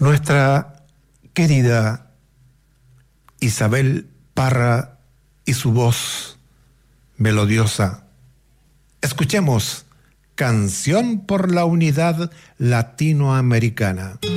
Nuestra querida Isabel Parra y su voz melodiosa. Escuchemos Canción por la Unidad Latinoamericana.